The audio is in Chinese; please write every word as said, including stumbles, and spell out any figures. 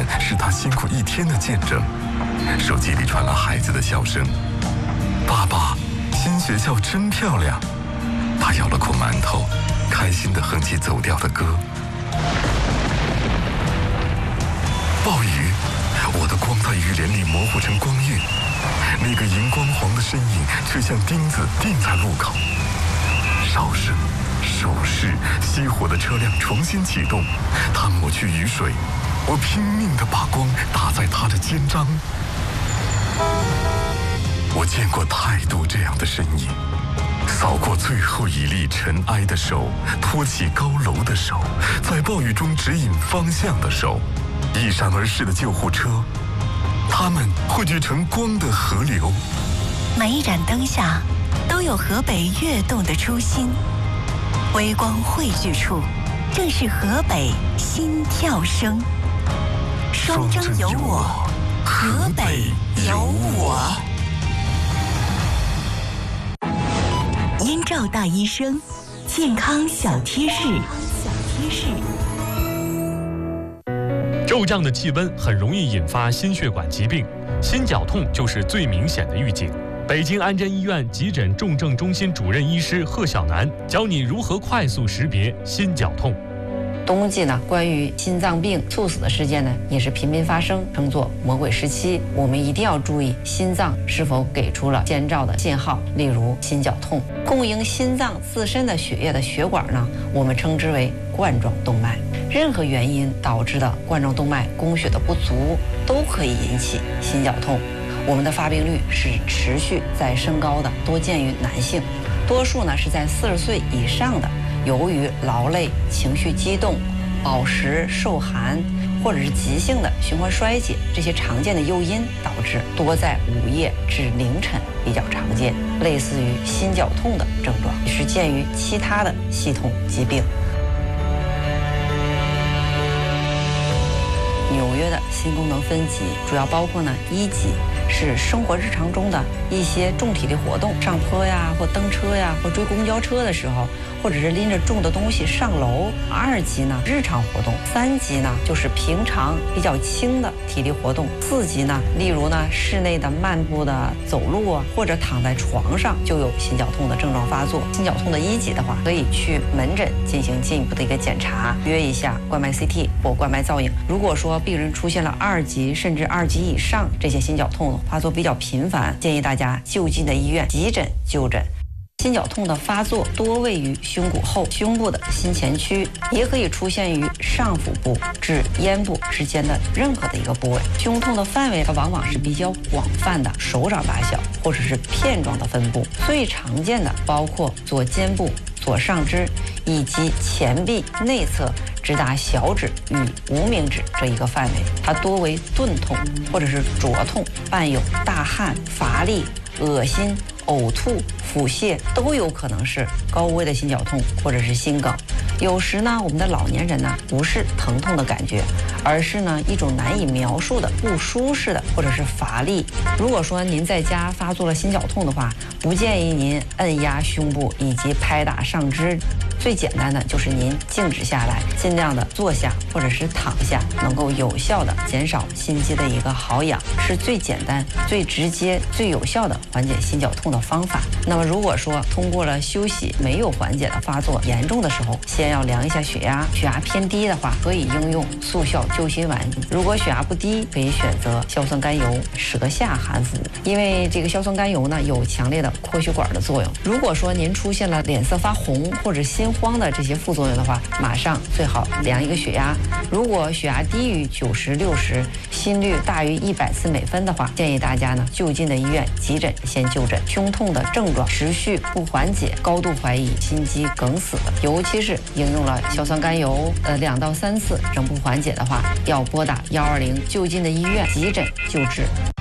面是他辛苦一天的见证。手机里传来孩子的笑声：“爸爸，新学校真漂亮。”他咬了口馒头，开心地哼起走调的歌。暴雨，我的光在雨帘里模糊成光晕，那个荧光黄的身影却像钉子钉在路口。哨声、手势，熄火的车辆重新启动，他抹去雨水，我拼命地把光打在他的肩章。我见过太多这样的身影，扫过最后一粒尘埃的手，托起高楼的手，在暴雨中指引方向的手，一闪而逝的救护车，它们汇聚成光的河流。 每一盏灯下都有河北跃动的初心，微光汇聚处，正是河北心跳声。双征有我，河北有我。燕赵大医生，健康小贴士。小贴士。 骤降的气温很容易引发心血管疾病，心绞痛就是最明显的预警。北京安贞医院急诊重症中心主任医师贺小楠教你如何快速识别心绞痛。 冬季呢，关于心脏病猝死的事件呢，也是频频发生，称作魔鬼时期。我们一定要注意心脏是否给出了先兆的信号，例如心绞痛。供应心脏自身的血液的血管呢，我们称之为冠状动脉。任何原因导致的冠状动脉供血的不足，都可以引起心绞痛。我们的发病率是持续在升高的，多见于男性，多数呢是在四十岁以上的。由于劳累、情绪激动、饱食受寒，或者是急性的循环衰竭这些常见的诱因导致，多在午夜至凌晨比较常见，类似于心绞痛的症状，是见于其他的系统疾病。纽约的心功能分级主要包括呢，一级是生活日常中的一些重体力活动，上坡呀，或蹬车呀，或追公交车的时候，或者是拎着重的东西上楼。二级呢，日常活动。三级呢，就是平常比较轻的体力活动。四级呢，例如呢，室内的漫步的走路啊，或者躺在床上就有心绞痛的症状发作。心绞痛的一级的话，可以去门诊进行进一步的一个检查，约一下冠脉 C T 或冠脉造影。如果说病人出现了二级甚至二级以上这些心绞痛发作比较频繁，建议大家就近的医院急诊就诊。心绞痛的发作多位于胸骨后、胸部的心前区，也可以出现于上腹部至咽部之间的任何的一个部位。胸痛的范围它往往是比较广泛的，手掌大小或者是片状的分布。最常见的包括左肩部、左上肢以及前臂内侧直达小指与无名指这一个范围。它多为钝痛或者是灼痛，伴有大汗、乏力、恶心、呕吐、腹泻，都有可能是高危的心绞痛或者是心梗。有时呢，我们的老年人呢，不是疼痛的感觉，而是呢一种难以描述的不舒适的或者是乏力。如果说您在家发作了心绞痛的话，不建议您按压胸部以及拍打上肢。最简单的就是您静止下来，尽量的坐下或者是躺下，能够有效的减少心肌的一个耗氧，是最简单、最直接、最有效的缓解心绞痛的方法。那么如果说通过了休息没有缓解的发作严重的时候，先要量一下血压，血压偏低的话，可以应用速效救心丸；如果血压不低，可以选择硝酸甘油舌下含服，因为这个硝酸甘油呢有强烈的扩血管的作用。如果说您出现了脸色发红或者心慌的这些副作用的话，马上最好量一个血压。如果血压低于九十、六十，心率大于一百次每分的话，建议大家呢就近的医院急诊先就诊。胸痛的症状持续不缓解，高度怀疑心肌梗死，尤其是应用了硝酸甘油，呃两到三次仍不缓解的话，要拨打幺二零就近的医院急诊救治。